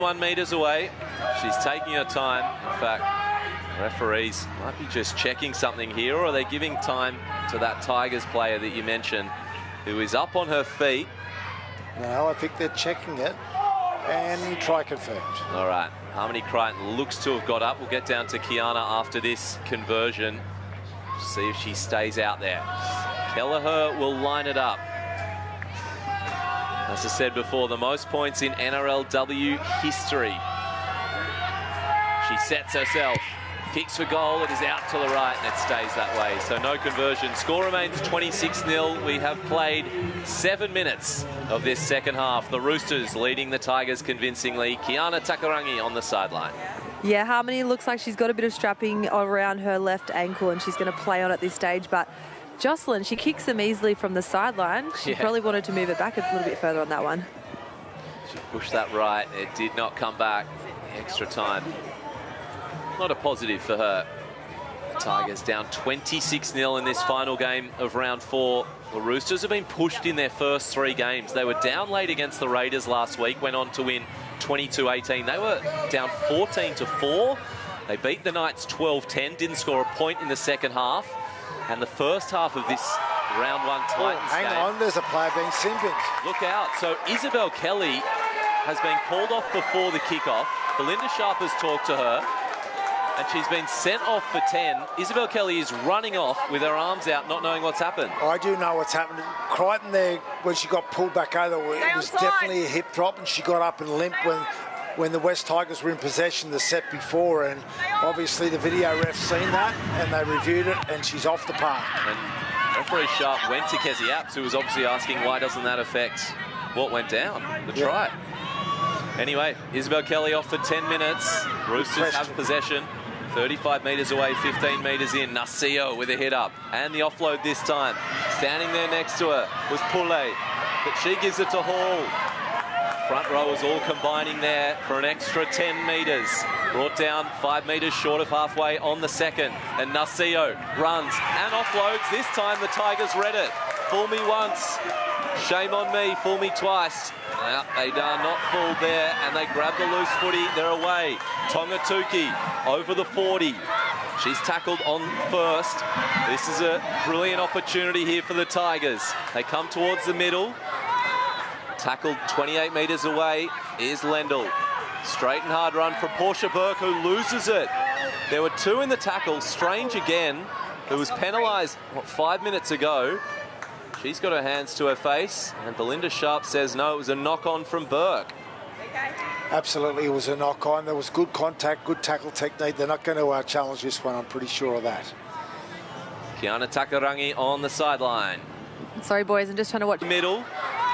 1 metres away. She's taking her time. In fact, referees might be just checking something here, or are they giving time to that Tigers player that you mentioned, who is up on her feet? No, I think they're checking it and try confirmed. All right, Harmony Crichton looks to have got up. We'll get down to Kiana after this conversion. See if she stays out there. Kelleher will line it up. As I said before, the most points in NRLW history. She sets herself, kicks for goal, it is out to the right and it stays that way. So no conversion. Score remains 26-0. We have played 7 minutes of this second half. The Roosters leading the Tigers convincingly. Kiana Takarangi on the sideline. Yeah, Harmony looks like she's got a bit of strapping around her left ankle and she's going to play on at this stage, but Jocelyn, she kicks them easily from the sideline. She probably wanted to move it back a little bit further on that one. She pushed that right. It did not come back. Extra time. Not a positive for her. The Tigers down 26-0 in this final game of round 4. The Roosters have been pushed in their first 3 games. They were down late against the Raiders last week, went on to win 22-18. They were down 14-4. They beat the Knights 12-10, didn't score a point in the second half. And the first half of this round 1 Titans hang game... on, there's a player being singled. Look out. So Isabel Kelly has been called off before the kickoff. Belinda Sharp has talked to her, and she's been sent off for 10. Isabel Kelly is running off with her arms out, not knowing what's happened. I do know what's happened. Crichton there, when she got pulled back over, it was definitely a hip drop, and she got up and limped when the West Tigers were in possession the set before, and obviously the video ref's seen that and they reviewed it, and she's off the park. And referee Sharp went to Kezzy Apps, who was obviously asking why doesn't that affect what went down, the try. Anyway, Isabel Kelly off for 10 minutes. Roosters have possession. 35 metres away, 15 metres in. Narcio with a hit up. And the offload this time. Standing there next to her was Poulet, but she gives it to Hall. Front row is all combining there for an extra 10 metres. Brought down 5 metres short of halfway on the second. And Narcio runs and offloads. This time the Tigers read it. Fool me once, shame on me, fool me twice. Now, they are not fooled there, and they grab the loose footy. They're away. Tongatuki over the 40. She's tackled on first. This is a brilliant opportunity here for the Tigers. They come towards the middle. Tackled 28 metres away is Lendl. Straight and hard run from Portia Burke, who loses it. There were 2 in the tackle. Strange again, who was penalised, 5 minutes ago. She's got her hands to her face, and Belinda Sharp says no, it was a knock-on from Burke. Absolutely, it was a knock-on. There was good contact, good tackle technique. They're not going to challenge this one, I'm pretty sure of that. Kiana Takarangi on the sideline. Sorry, boys, I'm just trying to watch. Middle.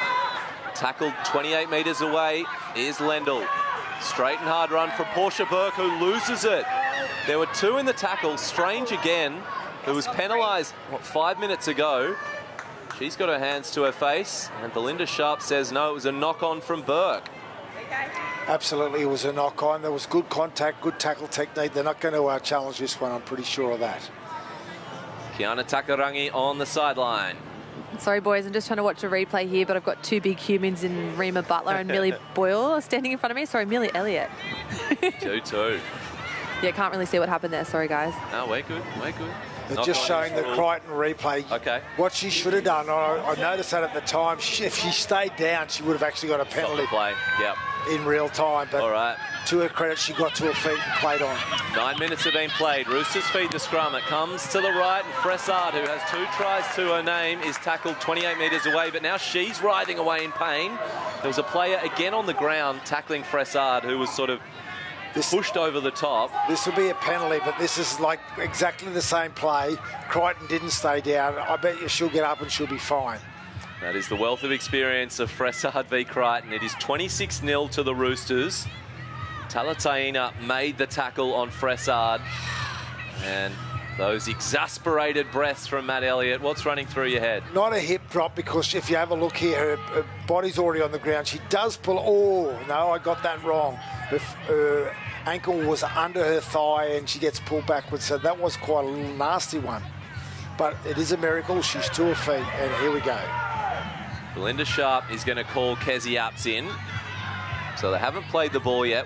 Tackled 28 metres away is Lendl. Straight and hard run from Portia Burke, who loses it. There were 2 in the tackle. Strange again, who was penalised, 5 minutes ago. She's got her hands to her face, and Belinda Sharp says no, it was a knock-on from Burke. Absolutely, it was a knock-on. There was good contact, good tackle technique. They're not going to challenge this one, I'm pretty sure of that. Kiana Takarangi on the sideline. Sorry, boys, I'm just trying to watch a replay here, but I've got 2 big humans in Rima Butler and Millie Boyle standing in front of me. Sorry, Millie Elliott. 2-2. Yeah, can't really see what happened there. Sorry, guys. No, we're good. We're good. They're just showing the Crichton replay. Okay. What she should have done, I noticed that at the time, if she stayed down, she would have actually got a penalty. Play. Yep. In real time. But all right. To her credit, she got to her feet and played on. 9 minutes have been played. Roosters feed the scrum. It comes to the right, and Fressard, who has 2 tries to her name, is tackled 28 metres away, but now she's writhing away in pain. There was a player again on the ground tackling Fressard, who was sort of pushed over the top. This will be a penalty, but this is like exactly the same play. Crichton didn't stay down. I bet you she'll get up and she'll be fine. That is the wealth of experience of Fressard v Crichton. It is 26-0 to the Roosters. Talataina made the tackle on Fressard. And those exasperated breaths from Matt Elliott. What's running through your head? Not a hip drop, because if you have a look here, her body's already on the ground. She does pull. Oh, no, I got that wrong. Her ankle was under her thigh and she gets pulled backwards. So that was quite a little nasty one. But it is a miracle. She's to her feet, and here we go. Belinda Sharp is going to call Kezzy Apps in. So they haven't played the ball yet.